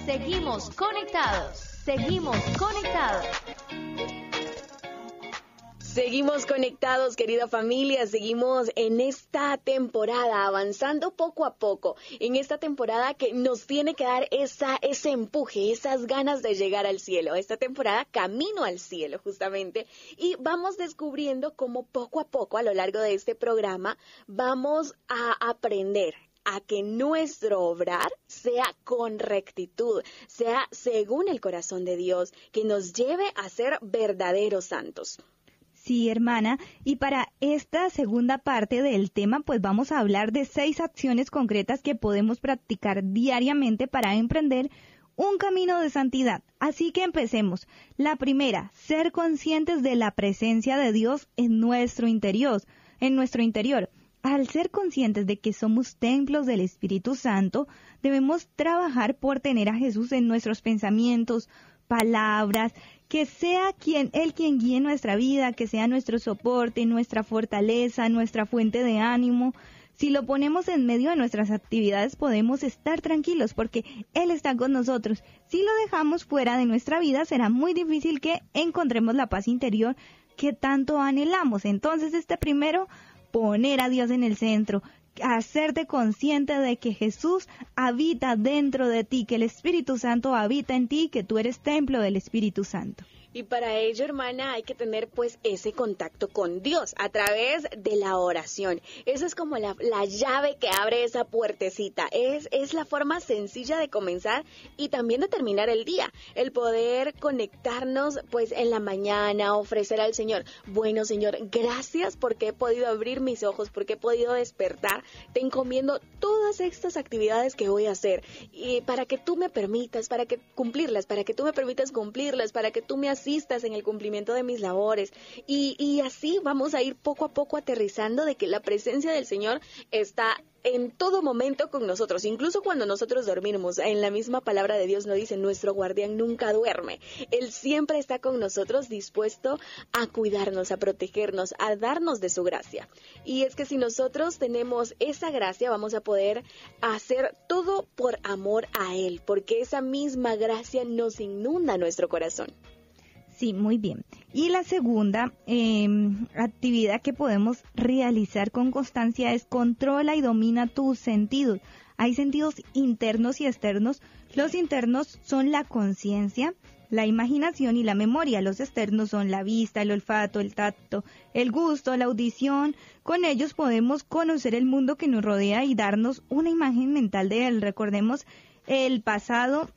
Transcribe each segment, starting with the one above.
Seguimos conectados. Seguimos conectados. Seguimos conectados, querida familia, seguimos en esta temporada, avanzando poco a poco, en esta temporada que nos tiene que dar ese empuje, esas ganas de llegar al cielo, esta temporada camino al cielo justamente, y vamos descubriendo cómo poco a poco a lo largo de este programa vamos a aprender a que nuestro obrar sea con rectitud, sea según el corazón de Dios, que nos lleve a ser verdaderos santos. Sí, hermana, y para esta segunda parte del tema, pues vamos a hablar de 6 acciones concretas que podemos practicar diariamente para emprender un camino de santidad. Así que empecemos. La primera, ser conscientes de la presencia de Dios en nuestro interior. Al ser conscientes de que somos templos del Espíritu Santo, debemos trabajar por tener a Jesús en nuestros pensamientos, palabras, que sea Él quien guíe nuestra vida, que sea nuestro soporte, nuestra fortaleza, nuestra fuente de ánimo. Si lo ponemos en medio de nuestras actividades, podemos estar tranquilos porque Él está con nosotros. Si lo dejamos fuera de nuestra vida, será muy difícil que encontremos la paz interior que tanto anhelamos. Entonces, primero, poner a Dios en el centro, hacerte consciente de que Jesús habita dentro de ti, que el Espíritu Santo habita en ti, que tú eres templo del Espíritu Santo. Y para ello, hermana, hay que tener pues ese contacto con Dios a través de la oración. Esa es como la llave que abre esa puertecita. Es la forma sencilla de comenzar y también de terminar el día. El poder conectarnos pues en la mañana, ofrecer al Señor. Bueno, Señor, gracias porque he podido abrir mis ojos, porque he podido despertar. Te encomiendo todas estas actividades que voy a hacer y para que tú me permitas, para que tú me permitas cumplirlas, para que tú me asistas en el cumplimiento de mis labores y así vamos a ir poco a poco aterrizando de que la presencia del Señor está en todo momento con nosotros, incluso cuando nosotros dormimos. En la misma palabra de Dios nos dice, nuestro guardián nunca duerme. Él siempre está con nosotros, dispuesto a cuidarnos, a protegernos, a darnos de su gracia. Y es que si nosotros tenemos esa gracia, vamos a poder hacer todo por amor a Él, porque esa misma gracia nos inunda nuestro corazón. Sí, muy bien. Y la segunda actividad que podemos realizar con constancia es controla y domina tus sentidos. Hay sentidos internos y externos. Los internos son la conciencia, la imaginación y la memoria. Los externos son la vista, el olfato, el tacto, el gusto, la audición. Con ellos podemos conocer el mundo que nos rodea y darnos una imagen mental de él. Recordamos el pasado,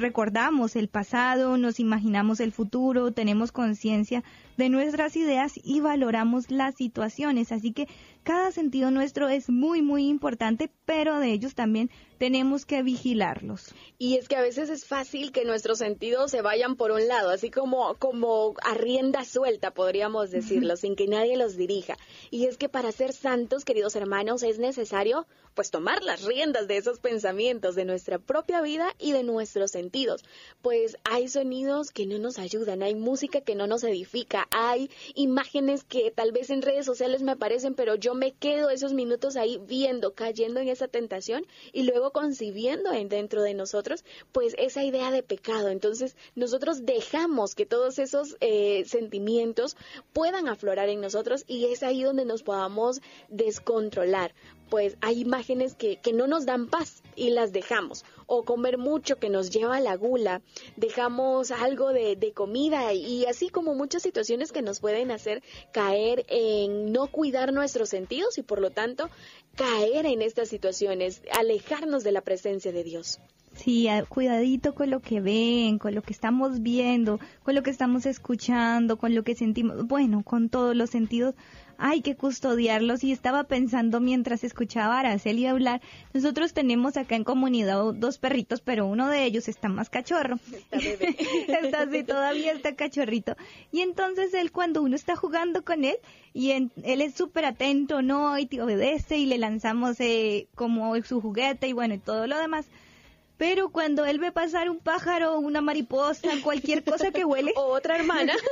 nos imaginamos el futuro, tenemos conciencia de nuestras ideas y valoramos las situaciones. Así que cada sentido nuestro es muy, muy importante, pero de ellos también tenemos que vigilarlos. Y es que a veces es fácil que nuestros sentidos se vayan por un lado, así como a rienda suelta, podríamos decirlo, sin que nadie los dirija. Y es que para ser santos, queridos hermanos, es necesario pues tomar las riendas de esos pensamientos, de nuestra propia vida y de nuestros sentidos. Pues hay sonidos que no nos ayudan, hay música que no nos edifica, hay imágenes que tal vez en redes sociales me aparecen, pero yo me quedo esos minutos ahí viendo, cayendo en esa tentación y luego concibiendo dentro de nosotros pues esa idea de pecado. Entonces nosotros dejamos que todos esos sentimientos puedan aflorar en nosotros y es ahí donde nos podamos descontrolar. Pues hay imágenes que no nos dan paz y las dejamos, o comer mucho que nos lleva a la gula, dejamos algo de comida y así como muchas situaciones que nos pueden hacer caer en no cuidar nuestros sentidos y por lo tanto caer en estas situaciones, alejarnos de la presencia de Dios. Sí, cuidadito con lo que ven, con lo que estamos viendo, con lo que estamos escuchando, con lo que sentimos, bueno, con todos los sentidos. Hay que custodiarlos y estaba pensando mientras escuchaba a Araceli hablar, nosotros tenemos acá en comunidad 2 perritos, pero uno de ellos está más cachorro. Está bebé. Está así, todavía está cachorrito. Y entonces él cuando uno está jugando con él y él es súper atento, ¿no? Y te obedece y le lanzamos como su juguete y bueno, y todo lo demás. Pero cuando él ve pasar un pájaro, una mariposa, cualquier cosa que huele... o otra hermana,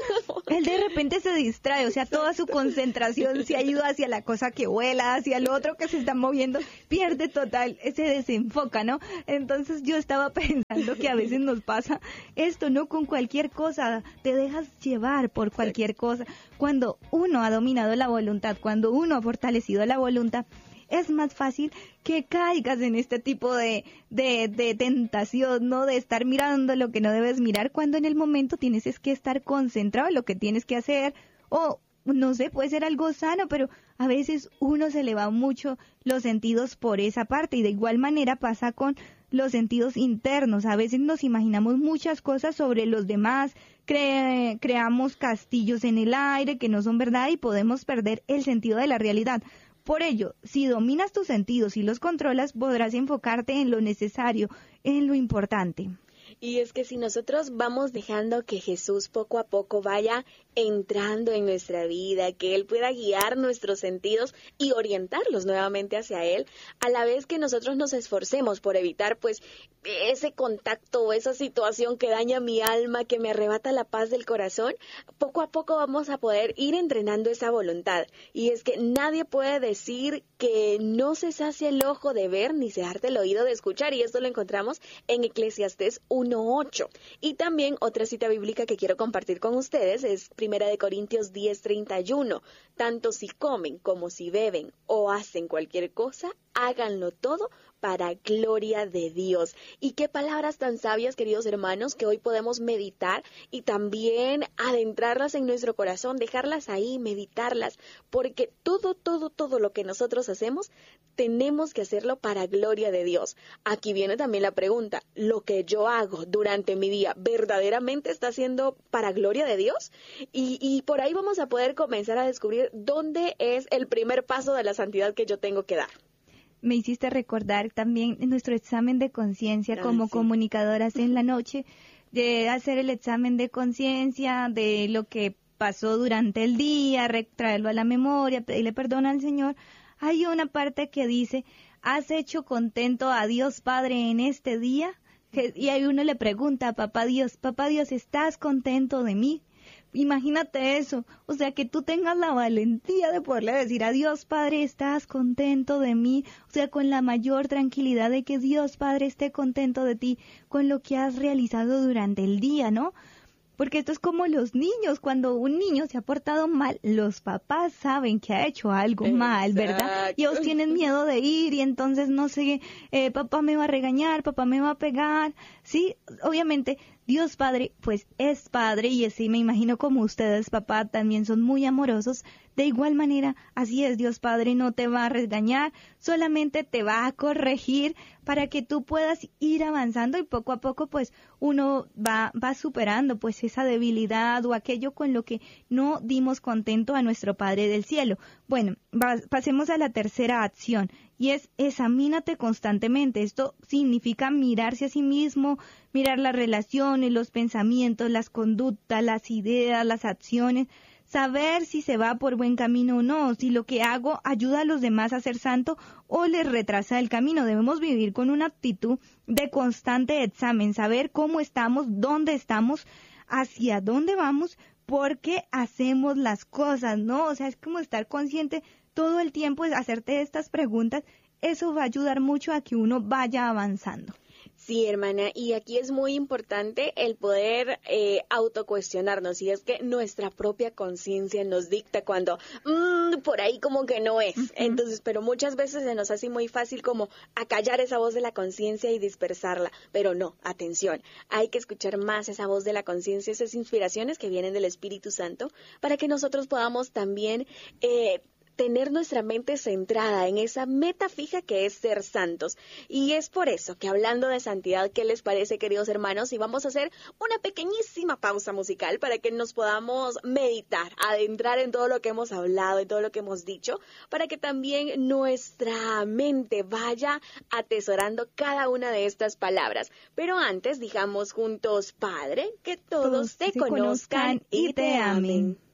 él de repente se distrae, o sea, toda su concentración se ha ido hacia la cosa que vuela, hacia el otro que se está moviendo, pierde total, se desenfoca, ¿no? Entonces yo estaba pensando que a veces nos pasa esto, ¿no? Con cualquier cosa, te dejas llevar por cualquier cosa. Cuando uno ha dominado la voluntad, cuando uno ha fortalecido la voluntad, es más fácil que caigas en este tipo de tentación, ¿no? De estar mirando lo que no debes mirar, cuando en el momento tienes es que estar concentrado en lo que tienes que hacer, o no sé, puede ser algo sano, pero a veces uno se le va mucho los sentidos por esa parte, y de igual manera pasa con los sentidos internos. A veces nos imaginamos muchas cosas sobre los demás, creamos castillos en el aire que no son verdad y podemos perder el sentido de la realidad. Por ello, si dominas tus sentidos y los controlas, podrás enfocarte en lo necesario, en lo importante. Y es que si nosotros vamos dejando que Jesús poco a poco vaya entrando en nuestra vida, que Él pueda guiar nuestros sentidos y orientarlos nuevamente hacia Él, a la vez que nosotros nos esforcemos por evitar pues ese contacto o esa situación que daña mi alma, que me arrebata la paz del corazón, poco a poco vamos a poder ir entrenando esa voluntad. Y es que nadie puede decir que no se sacia el ojo de ver ni se harta el oído de escuchar, y esto lo encontramos en Eclesiastés 1:8. Y también otra cita bíblica que quiero compartir con ustedes es 1 Corintios 10:31. Tanto si comen como si beben o hacen cualquier cosa, háganlo todo para gloria de Dios. Y qué palabras tan sabias, queridos hermanos, que hoy podemos meditar y también adentrarlas en nuestro corazón, dejarlas ahí, meditarlas, porque todo lo que nosotros hacemos, tenemos que hacerlo para gloria de Dios. Aquí viene también la pregunta, ¿lo que yo hago durante mi día verdaderamente está siendo para gloria de Dios? Y por ahí vamos a poder comenzar a descubrir dónde es el primer paso de la santidad que yo tengo que dar. Me hiciste recordar también nuestro examen de conciencia como comunicadoras en la noche, de hacer el examen de conciencia de lo que pasó durante el día, traerlo a la memoria, pedirle perdón al Señor. Hay una parte que dice, ¿has hecho contento a Dios Padre en este día? Y ahí uno le pregunta a Papá Dios, ¿estás contento de mí? Imagínate eso, o sea, que tú tengas la valentía de poderle decir a Dios Padre, ¿estás contento de mí? O sea, con la mayor tranquilidad de que Dios Padre esté contento de ti, con lo que has realizado durante el día, ¿no? Porque esto es como los niños, cuando un niño se ha portado mal, los papás saben que ha hecho algo mal, ¿verdad? Y ellos tienen miedo de ir y entonces no sé, papá me va a regañar, papá me va a pegar, ¿sí? Obviamente Dios Padre, pues es Padre, y así me imagino como ustedes, papá, también son muy amorosos. De igual manera, así es, Dios Padre no te va a regañar, solamente te va a corregir para que tú puedas ir avanzando, y poco a poco pues uno va superando pues esa debilidad o aquello con lo que no dimos contento a nuestro Padre del cielo. Bueno, pasemos a la tercera acción, y es examínate constantemente. Esto significa mirarse a sí mismo, mirar las relaciones, los pensamientos, las conductas, las ideas, las acciones, saber si se va por buen camino o no, si lo que hago ayuda a los demás a ser santo o les retrasa el camino. Debemos vivir con una actitud de constante examen, saber cómo estamos, dónde estamos, hacia dónde vamos, por qué hacemos las cosas, ¿no? O sea, es como estar consciente todo el tiempo, es hacerte estas preguntas. Eso va a ayudar mucho a que uno vaya avanzando. Sí, hermana, y aquí es muy importante el poder autocuestionarnos, y es que nuestra propia conciencia nos dicta cuando por ahí como que no es. Entonces, pero muchas veces se nos hace muy fácil como acallar esa voz de la conciencia y dispersarla, pero no, atención, hay que escuchar más esa voz de la conciencia, esas inspiraciones que vienen del Espíritu Santo, para que nosotros podamos también tener nuestra mente centrada en esa meta fija que es ser santos. Y es por eso que, hablando de santidad, ¿qué les parece, queridos hermanos? Y vamos a hacer una pequeñísima pausa musical para que nos podamos meditar, adentrar en todo lo que hemos hablado, en todo lo que hemos dicho, para que también nuestra mente vaya atesorando cada una de estas palabras. Pero antes, digamos juntos, Padre, que todos te conozcan y te amen.